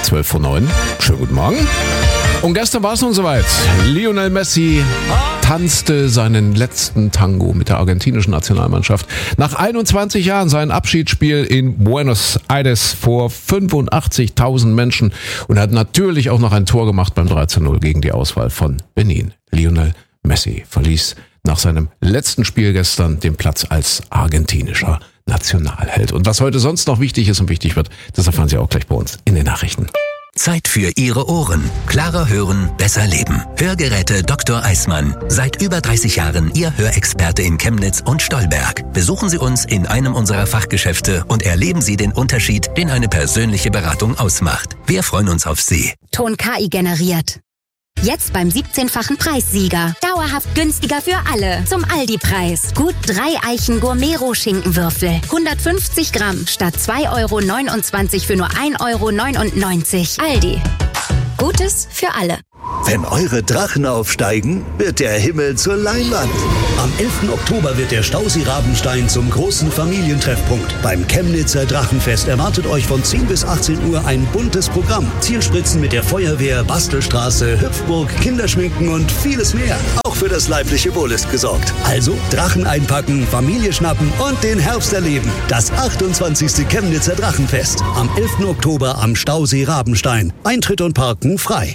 12:09. Schönen guten Morgen. Und gestern war es nun soweit. Lionel Messi tanzte seinen letzten Tango mit der argentinischen Nationalmannschaft. Nach 21 Jahren sein Abschiedsspiel in Buenos Aires vor 85.000 Menschen und hat natürlich auch noch ein Tor gemacht beim 3:0 gegen die Auswahl von Benin. Lionel Messi verließ nach seinem letzten Spiel gestern den Platz als argentinischer Nationalheld. Und was heute sonst noch wichtig ist und wichtig wird, das erfahren Sie auch gleich bei uns in den Nachrichten. Zeit für Ihre Ohren. Klarer hören, besser leben. Hörgeräte Dr. Eismann. Seit über 30 Jahren Ihr Hörexperte in Chemnitz und Stolberg. Besuchen Sie uns in einem unserer Fachgeschäfte und erleben Sie den Unterschied, den eine persönliche Beratung ausmacht. Wir freuen uns auf Sie. Ton KI generiert. Jetzt beim 17-fachen Preissieger. Dauerhaft günstiger für alle. Zum Aldi-Preis. Gut 3 Eichen Gourmet-Schinkenwürfel. 150 Gramm statt 2,29 € für nur 1,99 €. Aldi. Gutes für alle. Wenn eure Drachen aufsteigen, wird der Himmel zur Leinwand. Am 11. Oktober wird der Stausee Rabenstein zum großen Familientreffpunkt. Beim Chemnitzer Drachenfest erwartet euch von 10 bis 18 Uhr ein buntes Programm. Zielspritzen mit der Feuerwehr, Bastelstraße, Hüpfburg, Kinderschminken und vieles mehr. Auch für das leibliche Wohl ist gesorgt. Also Drachen einpacken, Familie schnappen und den Herbst erleben. Das 28. Chemnitzer Drachenfest. Am 11. Oktober am Stausee Rabenstein. Eintritt und Parken frei.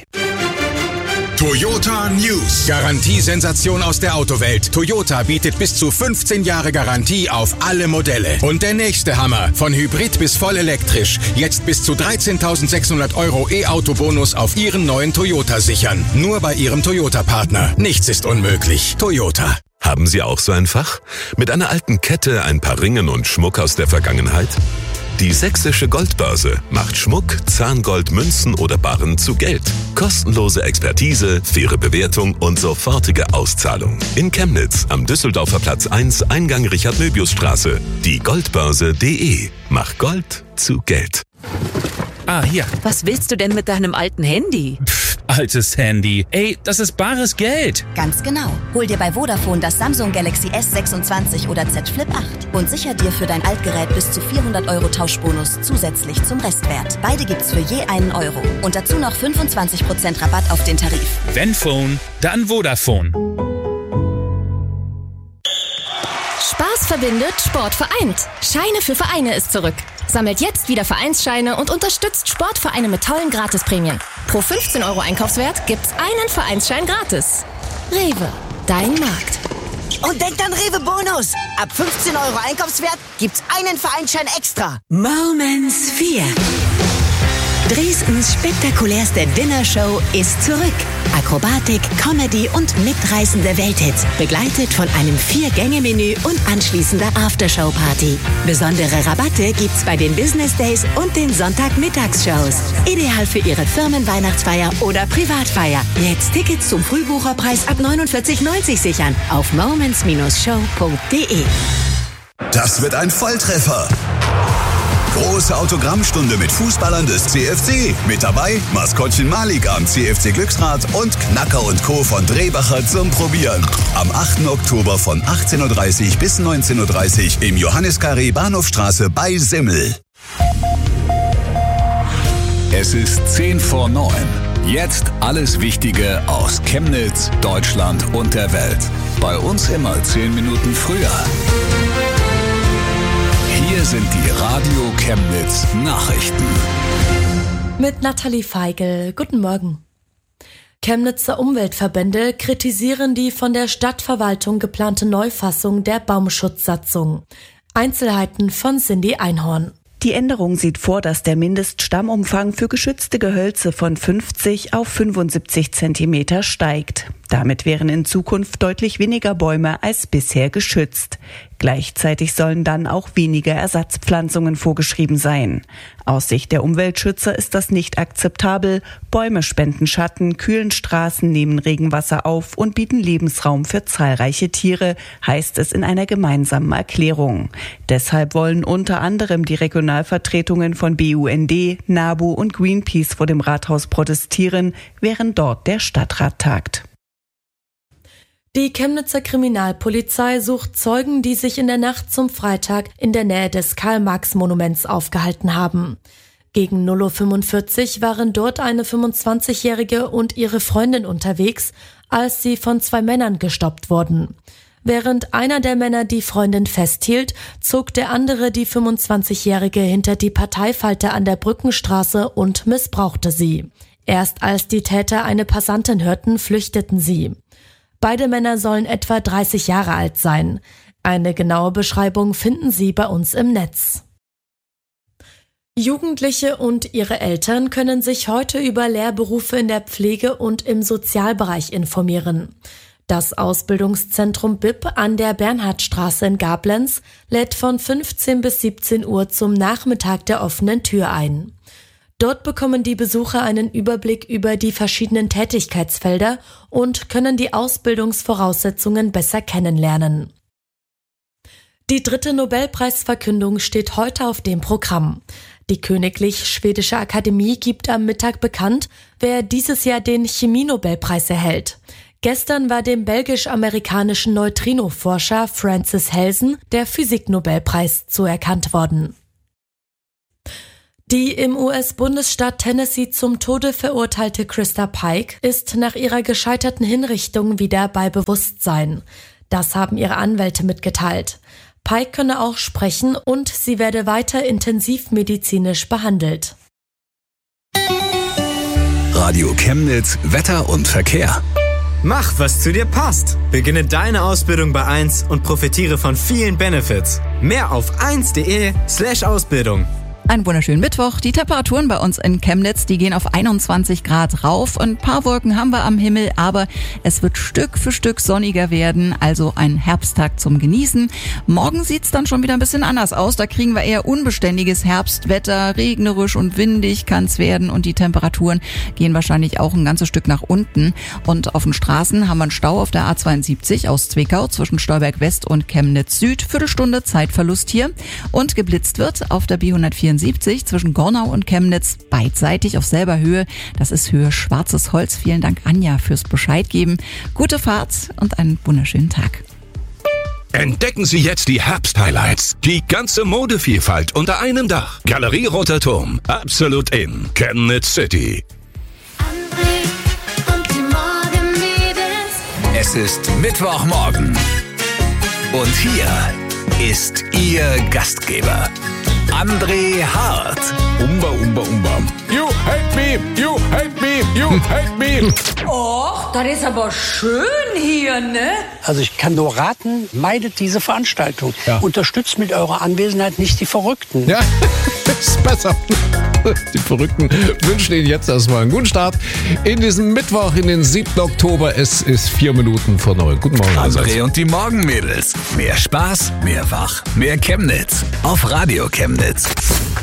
Toyota News. Garantiesensation aus der Autowelt. Toyota bietet bis zu 15 Jahre Garantie auf alle Modelle. Und der nächste Hammer. Von Hybrid bis voll elektrisch. Jetzt bis zu 13.600 € E-Auto-Bonus auf Ihren neuen Toyota sichern. Nur bei Ihrem Toyota-Partner. Nichts ist unmöglich. Toyota. Haben Sie auch so ein Fach? Mit einer alten Kette, ein paar Ringen und Schmuck aus der Vergangenheit? Die Sächsische Goldbörse macht Schmuck, Zahngold, Münzen oder Barren zu Geld. Kostenlose Expertise, faire Bewertung und sofortige Auszahlung. In Chemnitz am Düsseldorfer Platz 1, Eingang Richard-Möbius-Straße. Die Goldbörse.de. Mach Gold zu Geld. Hier. Was willst du denn mit deinem alten Handy? Altes Handy. Ey, das ist bares Geld. Ganz genau. Hol dir bei Vodafone das Samsung Galaxy S26 oder Z Flip 8 und sicher dir für dein Altgerät bis zu 400 € Tauschbonus zusätzlich zum Restwert. Beide gibt's für je einen Euro. Und dazu noch 25% Rabatt auf den Tarif. Wenn Phone, dann Vodafone. Spaß verbindet, Sport vereint. Scheine für Vereine ist zurück. Sammelt jetzt wieder Vereinsscheine und unterstützt Sportvereine mit tollen Gratisprämien. Pro 15 € Einkaufswert gibt's einen Vereinsschein gratis. Rewe, dein Markt. Und denkt an Rewe Bonus. Ab 15 € Einkaufswert gibt's einen Vereinsschein extra. Moments 4. Dresdens spektakulärste Dinnershow ist zurück. Akrobatik, Comedy und mitreißende Welthits, begleitet von einem 4-Gänge-Menü und anschließender Aftershow-Party. Besondere Rabatte gibt's bei den Business Days und den Sonntagmittagsshows. Ideal für Ihre Firmenweihnachtsfeier oder Privatfeier. Jetzt Tickets zum Frühbucherpreis ab 49,90 sichern auf moments-show.de. Das wird ein Volltreffer. Große Autogrammstunde mit Fußballern des CFC. Mit dabei Maskottchen Malik am CFC Glücksrad und Knacker und Co. von Drehbacher zum Probieren. Am 8. Oktober von 18:30 bis 19:30 im Johanniskarree Bahnhofstraße bei Simmel. Es ist 10 vor 9. Jetzt alles Wichtige aus Chemnitz, Deutschland und der Welt. Bei uns immer 10 Minuten früher. Hier sind die Radio Chemnitz Nachrichten. Mit Nathalie Feigl. Guten Morgen. Chemnitzer Umweltverbände kritisieren die von der Stadtverwaltung geplante Neufassung der Baumschutzsatzung. Einzelheiten von Cindy Einhorn. Die Änderung sieht vor, dass der Mindeststammumfang für geschützte Gehölze von 50 auf 75 Zentimeter steigt. Damit wären in Zukunft deutlich weniger Bäume als bisher geschützt. Gleichzeitig sollen dann auch weniger Ersatzpflanzungen vorgeschrieben sein. Aus Sicht der Umweltschützer ist das nicht akzeptabel. Bäume spenden Schatten, kühlen Straßen, nehmen Regenwasser auf und bieten Lebensraum für zahlreiche Tiere, heißt es in einer gemeinsamen Erklärung. Deshalb wollen unter anderem die Regionalvertretungen von BUND, NABU und Greenpeace vor dem Rathaus protestieren, während dort der Stadtrat tagt. Die Chemnitzer Kriminalpolizei sucht Zeugen, die sich in der Nacht zum Freitag in der Nähe des Karl-Marx-Monuments aufgehalten haben. Gegen 0:45 Uhr waren dort eine 25-Jährige und ihre Freundin unterwegs, als sie von 2 Männern gestoppt wurden. Während einer der Männer die Freundin festhielt, zog der andere die 25-Jährige hinter die Parteifalte an der Brückenstraße und missbrauchte sie. Erst als die Täter eine Passantin hörten, flüchteten sie. Beide Männer sollen etwa 30 Jahre alt sein. Eine genaue Beschreibung finden Sie bei uns im Netz. Jugendliche und ihre Eltern können sich heute über Lehrberufe in der Pflege und im Sozialbereich informieren. Das Ausbildungszentrum BIP an der Bernhardstraße in Gablenz lädt von 15 bis 17 Uhr zum Nachmittag der offenen Tür ein. Dort bekommen die Besucher einen Überblick über die verschiedenen Tätigkeitsfelder und können die Ausbildungsvoraussetzungen besser kennenlernen. Die 3. Nobelpreisverkündung steht heute auf dem Programm. Die Königlich Schwedische Akademie gibt am Mittag bekannt, wer dieses Jahr den Chemie-Nobelpreis erhält. Gestern war dem belgisch-amerikanischen Neutrino-Forscher Francis Helsen der Physik-Nobelpreis zuerkannt worden. Die im US-Bundesstaat Tennessee zum Tode verurteilte Krista Pike ist nach ihrer gescheiterten Hinrichtung wieder bei Bewusstsein. Das haben ihre Anwälte mitgeteilt. Pike könne auch sprechen und sie werde weiter intensivmedizinisch behandelt. Radio Chemnitz, Wetter und Verkehr. Mach, was zu dir passt. Beginne deine Ausbildung bei 1 und profitiere von vielen Benefits. Mehr auf 1.de/Ausbildung. Einen wunderschönen Mittwoch. Die Temperaturen bei uns in Chemnitz, die gehen auf 21 Grad rauf. Ein paar Wolken haben wir am Himmel, aber es wird Stück für Stück sonniger werden, also ein Herbsttag zum Genießen. Morgen sieht's dann schon wieder ein bisschen anders aus. Da kriegen wir eher unbeständiges Herbstwetter, regnerisch und windig kann's werden und die Temperaturen gehen wahrscheinlich auch ein ganzes Stück nach unten. Und auf den Straßen haben wir einen Stau auf der A72 aus Zwickau zwischen Stolberg West und Chemnitz Süd. Viertelstunde Zeitverlust hier. Und geblitzt wird auf der B174 zwischen Gornau und Chemnitz, beidseitig auf selber Höhe. Das ist Höhe Schwarzes Holz. Vielen Dank, Anja, fürs Bescheid geben. Gute Fahrt und einen wunderschönen Tag. Entdecken Sie jetzt die Herbst-Highlights. Die ganze Modevielfalt unter einem Dach. Galerie Roter Turm. Absolut in Chemnitz City. Es ist Mittwochmorgen. Und hier ist Ihr Gastgeber, André Hart. Umba. You hate me, you hate me, you hate me. Och, das ist aber schön hier, ne? Also ich kann nur raten, meidet diese Veranstaltung. Ja. Unterstützt mit eurer Anwesenheit nicht die Verrückten. Ja, ist besser. Die Verrückten wünschen Ihnen jetzt erstmal einen guten Start in diesem Mittwoch, in den 7. Oktober. Es ist 4 Minuten vor 9. Guten Morgen. André und die Morgenmädels. Mehr Spaß, mehr Wach, mehr Chemnitz. Auf Radio Chemnitz.